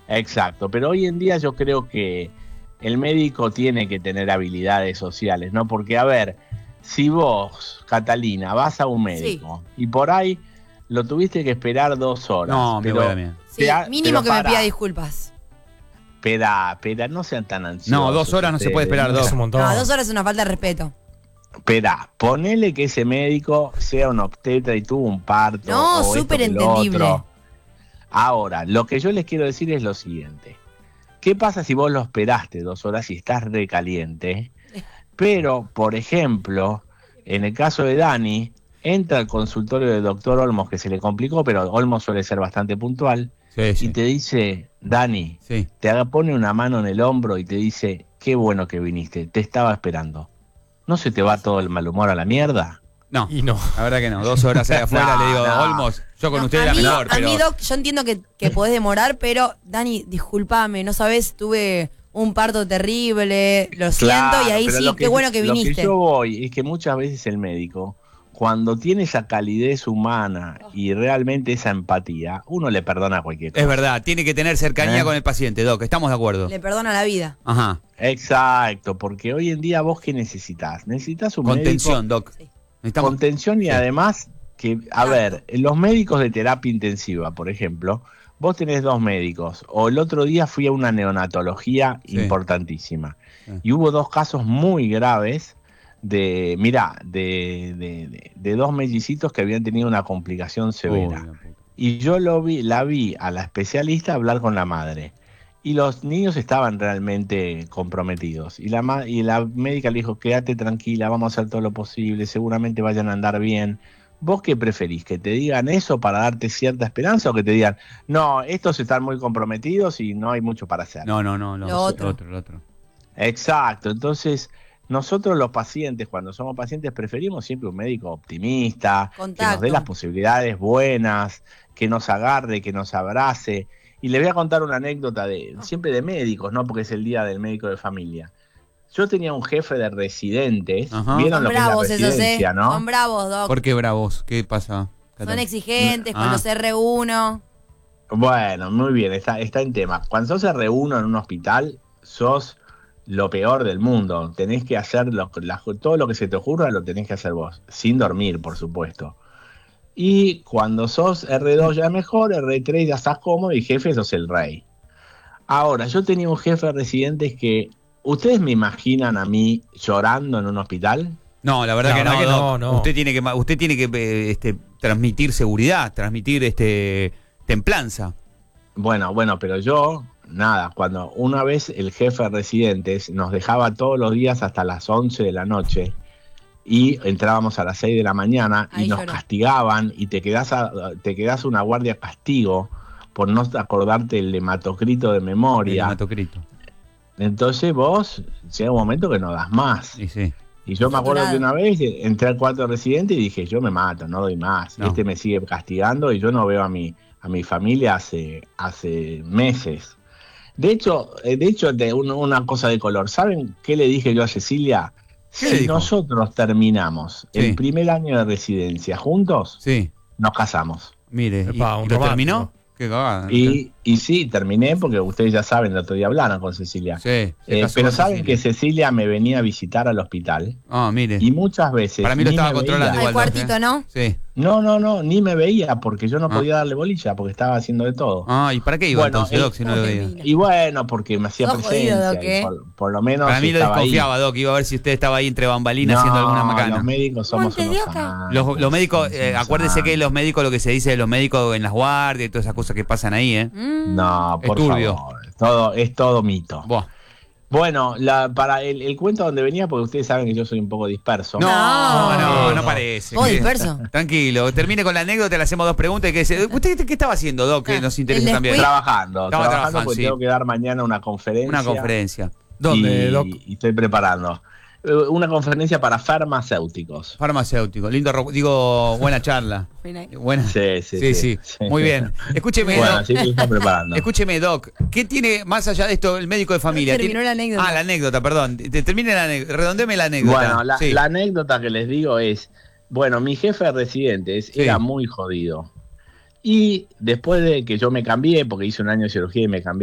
Exacto, pero hoy en día yo creo que el médico tiene que tener habilidades sociales, ¿no? Porque, a ver, si vos, Catalina, vas a un Sí, médico y por ahí lo tuviste que esperar 2 horas, No, mi abuela pero, mía. sí, mínimo que me pida pará, disculpas. espera, no sean tan No, 2 ansiosos horas no se puede ustedes, esperar, ¿no? Es Doc. un montón. No, 2 horas es una falta de respeto. Espera, ponele que ese médico sea un obstetra y tuvo un parto No, o esto súper que lo entendible. otro. Ahora, lo que yo les quiero decir es lo siguiente. ¿Qué pasa si vos lo esperaste 2 horas y estás recaliente? Pero, por ejemplo, en el caso de Dani, entra al consultorio del doctor Olmos, que se le complicó, pero Olmos suele ser bastante puntual, Sí, y sí. te dice, Dani, Sí. pone una mano en el hombro y te dice, qué bueno que viniste, te estaba esperando. ¿No se te va todo el mal humor a la mierda? No, Y no. la verdad que no. 2 horas ahí afuera No, le digo, no. Olmos, yo con No, usted a era mí, mejor, a pero. mí, Doc, yo entiendo que podés demorar, pero Dani, discúlpame, no sabes, tuve un parto terrible, lo siento, y ahí pero sí, qué bueno que Lo viniste. que yo voy es que muchas veces el médico, cuando tiene esa calidez humana y realmente esa empatía, uno le perdona cualquier cosa. Es verdad, tiene que tener cercanía ¿Eh? con el paciente, Doc, estamos de acuerdo. Le perdona la vida. Ajá. Exacto, porque hoy en día vos ¿qué necesitas? Necesitas un Contención, médico, Doc. Sí. Necesitamos. contención y Sí. además que, a ver, los médicos de terapia intensiva, por ejemplo, vos tenés 2 médicos, o el otro día fui a una neonatología Sí. importantísima, Sí. y hubo 2 casos muy graves de 2 mellicitos que habían tenido una complicación severa. Uy, la puta. Y yo la vi a la especialista hablar con la madre. Y los niños estaban realmente comprometidos. Y la médica le dijo, quédate tranquila, vamos a hacer todo lo posible, seguramente vayan a andar bien. ¿Vos qué preferís? ¿Que te digan eso para darte cierta esperanza o que te digan, no, estos están muy comprometidos y no hay mucho para hacer? No, Lo otro. Lo otro. Exacto, entonces nosotros los pacientes, cuando somos pacientes, preferimos siempre un médico optimista, que nos dé Contacto. las posibilidades buenas, que nos agarre, que nos abrace. Y le voy a contar una anécdota siempre de médicos, ¿no? Porque es el día del médico de familia. Yo tenía un jefe de residentes, Ajá. ¿vieron Son lo que es la bravos esos, residencia, no? Son bravos, Doc. ¿Por qué bravos? ¿Qué pasa? Son exigentes con Ah. los R1. Bueno, muy bien, está en tema. Cuando sos R1 en un hospital, sos lo peor del mundo. Tenés que hacer todo lo que se te ocurra, lo tenés que hacer vos, sin dormir, por supuesto. Y cuando sos R2 ya mejor, R3 ya estás cómodo y jefe sos el rey. Ahora, yo tenía un jefe de residentes que, ¿ustedes me imaginan a mí llorando en un hospital? No, la verdad La que verdad no, que Doc. no. Usted tiene que transmitir seguridad, transmitir templanza. Bueno, pero yo, nada, cuando una vez el jefe de residentes nos dejaba todos los días hasta las 11 de la noche y entrábamos a las 6 de la mañana y Ahí nos lloró. castigaban y te quedás una guardia castigo por no acordarte el hematocrito de El memoria. hematocrito. Entonces vos, llega un momento que no das más. Sí, sí. Y yo me acuerdo Saturado. que una vez entré al cuarto de residente y dije, yo me mato, no doy más. No. Este me sigue castigando y yo no veo a mi familia hace meses. De hecho, una cosa de color. ¿Saben qué le dije yo a Cecilia? ¿Qué le Si dijo? nosotros terminamos Sí. el primer año de residencia juntos, Sí. nos casamos. Mire, Epa, ¿y un lo romántico. terminó? Qué cagada. Y sí, terminé porque ustedes ya saben, el otro día hablaron con Cecilia. Sí, se casó Pero con saben Cecilia. que Cecilia me venía a visitar al hospital Ah, mire. y muchas veces Para mí lo ni estaba me controlando veía. Al igual, Doc, cuartito, ¿no? Sí. No, ni me veía porque yo no Ah. podía darle bolilla porque estaba haciendo de todo. Ah, ¿y para qué iba Bueno, entonces, Doc, si no lo veía? Mira. Y bueno, porque me hacía Sos jodido, presencia Doc, y ¿eh? por lo menos Para mí lo estaba ahí. desconfiaba, Doc, iba a ver si usted estaba ahí entre bambalinas haciendo alguna macana. Los médicos somos Monte unos Dioca. santos, Los médicos, somos unos acuérdese que santos. los médicos, lo que se dice de los médicos en las guardias y todas esas cosas que pasan ahí, ¿eh? No, por Es turbio. favor, es todo mito. Buah. Bueno, para el cuento donde venía, porque ustedes saben que yo soy un poco disperso. No parece. ¿Vos Que- disperso? Tranquilo, termine con la anécdota, le hacemos 2 preguntas. ¿Usted qué estaba haciendo, Doc? Que Ah, nos interesa el también. descuido. Trabajando Estaba trabajando, porque sí. tengo que dar mañana una conferencia. Una conferencia. ¿Dónde, Doc? y estoy preparando. Una conferencia para farmacéuticos. Farmacéutico. Buena charla. Buena. Sí. Muy bien. Escúcheme, Bueno, Doc. así que está preparando. Escúcheme, Doc. ¿Qué tiene más allá de esto el médico de familia? terminó ¿Tiene- la anécdota. La anécdota, perdón. Termine la anécdota. Redondeme la anécdota. Bueno, Sí. la anécdota que les digo es, bueno, mi jefe de residentes Sí. era muy jodido. Y después de que yo me cambié, porque hice un año de cirugía y me cambié